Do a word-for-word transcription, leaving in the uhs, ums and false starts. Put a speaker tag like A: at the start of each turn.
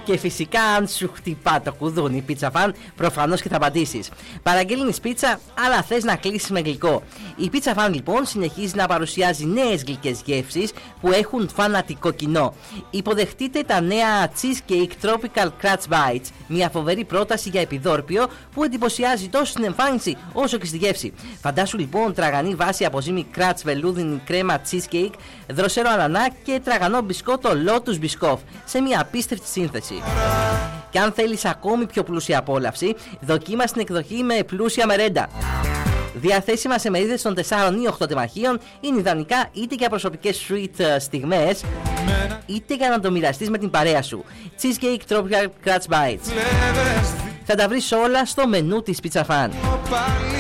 A: Και φυσικά, αν σου χτυπά το κουδούνι, πίτσα φαν, προφανώς και θα απαντήσεις. Παραγγέλνεις πίτσα, αλλά θες να κλείσεις με γλυκό. Η πίτσα φαν λοιπόν συνεχίζει να παρουσιάζει νέες γλυκές γεύσεις που έχουν φανατικό κοινό. Υποδεχτείτε τα νέα Cheesecake Tropical Crunch Bites, μια φοβερή πρόταση για επιδόρπιο που εντυπωσιάζει τόσο στην εμφάνιση όσο και στη γεύση. Φαντάσου λοιπόν τραγανή βάση από ζύμη κράτς βελούδινη κρέμα cheesecake, δροσερό ανανά και τραγανό μπισκότο Lotus Biscoff σε μια απίστευτη σύνθεση. Και αν θέλεις ακόμη πιο πλούσια απόλαυση, δοκίμασε την εκδοχή με πλούσια μερέντα. Διαθέσιμα σε μερίδες των τεσσάρων ή οκτώ τεμαχίων, είναι ιδανικά είτε για προσωπικές sweet στιγμές, είτε για να το μοιραστείς με την παρέα σου. Cheesecake Tropical Crunch Bites. Θα τα βρεις όλα στο μενού της Pizza Fan.